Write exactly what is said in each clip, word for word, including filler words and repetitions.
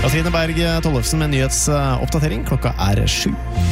Katrine Berg Tollefsen med nyhetsoppdatering. Klokka er sju.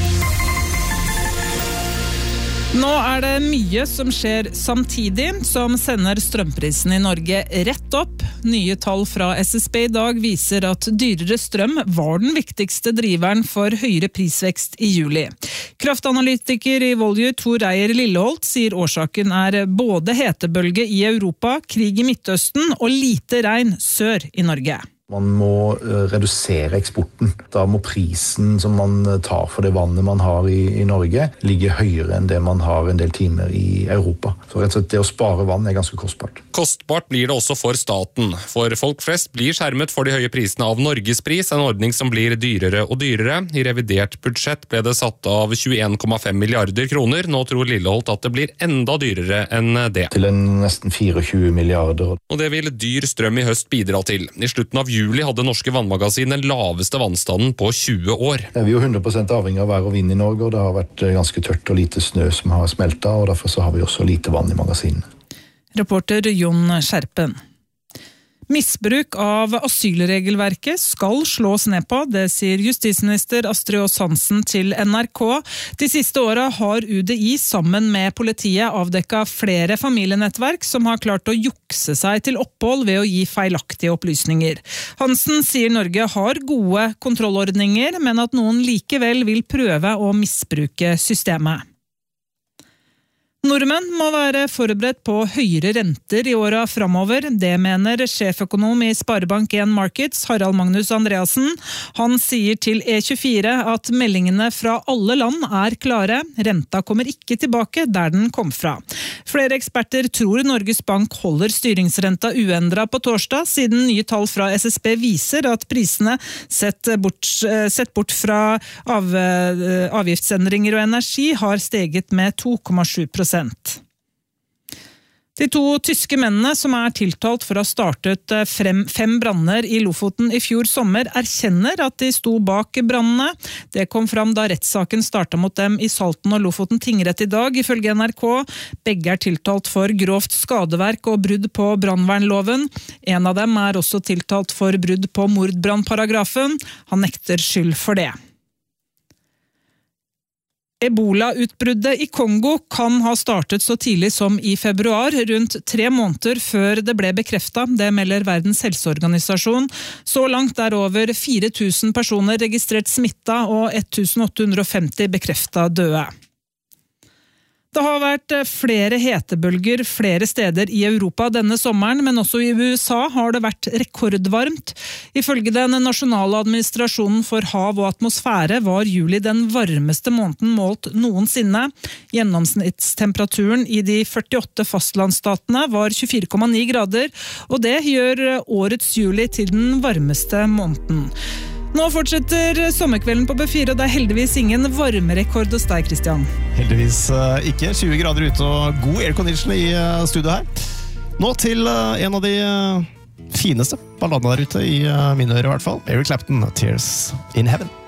Nå er det mye som skjer samtidig, som sender strømprisen i Norge rett opp. Nye tall fra S S B i dag viser at dyrere strøm var den viktigste driveren for høyere prisvekst i juli. Kraftanalytiker i Volue, Tor Reier Lilleholt, sier årsaken er både hetebølge i Europa, krig i Midtøsten og lite regn sør i Norge. Man må redusere eksporten. Da må prisen som man tar for det vannet man har i, i Norge ligge høyere enn det man har en del timer i Europa. Så rett og slett det å spare vann er ganske kostbart. Kostbart blir det også for staten. For folk flest blir skjermet for de høye prisene av Norgespris, en ordning som blir dyrere og dyrere. I revidert budsjett ble det satt av tjueen komma fem milliarder kroner. Nå tror Lilleholt at det blir enda dyrere enn det. Til en nesten tjue-fire milliarder. Og det vil dyr strøm i høst bidra til. I slutten av juli hadde norske vannmagasin den laveste vannstanden på tjue år. Vi er jo hundre prosent avhengig av vær og vind i Norge, og det har vært ganske tørt og lite snø som har smeltet, og derfor så har vi også lite vann i magasinene. Reporter Jon Skjerpen. Misbruk av asylregelverket skal slås ned på, det sier justisminister Astrid Aas Hansen til N R K. De siste årene har U D I sammen med politiet avdekket flere familienettverk som har klart å jukse seg til opphold ved å gi feilaktige opplysninger. Hansen sier Norge har gode kontrollordninger, men at noen likevel vil prøve å misbruke systemet. Nordmenn må være forberedt på høyere renter i åra framover. Det mener sjeføkonom i Sparebank en Markets, Harald Magnus Andreassen. Han sier til E tjuefire at meldingene fra alle land er klare. Renta kommer ikke tilbake der den kom fra. Flere eksperter tror Norges Bank holder styringsrenta uendret på torsdag, siden nye tall fra S S B viser at prisene sett bort, sett bort fra av, avgiftsendringer og energi har steget med to komma sju prosent. De to tyske mennene som er tiltalt for å ha startet frem, fem branner i Lofoten i fjor sommer, erkjenner at de sto bak brannene. Det kom fram da rettssaken startet mot dem i Salten og Lofoten tingrett i dag, ifølge N R K. Begge er tiltalt for grovt skadeverk og brudd på brannvernloven. En av dem er også tiltalt for brudd på mordbrannparagrafen. Han nekter skyld for det. Ebola-utbruddet i Kongo kan ha startet så tidlig som i februar, rundt tre måneder før det ble bekreftet. Det melder Verdens helseorganisasjon. Så langt er over fire tusen personer registrert smittet og ett tusen åtte hundre og femti bekreftet døde. Det har vært flere hetebølger flere steder i Europa denne sommeren, men også i U S A har det vært rekordvarmt. Ifølge den nasjonale administrasjonen for hav og atmosfære var juli den varmeste måneden målt noensinne. Gjennomsnittstemperaturen i de førtiåtte fastlandsstatene var tjuefire komma ni grader, og det gjør årets juli til den varmeste måneden. Nå fortsetter sommerkvelden på B fire, og det er heldigvis ingen varmerekord hos deg, Christian. Heldigvis ikke. tjue grader ute og god aircondition i studio her. Nå til en av de fineste balladene der ute, i mine ører i hvert fall. Eric Clapton, Tears in Heaven.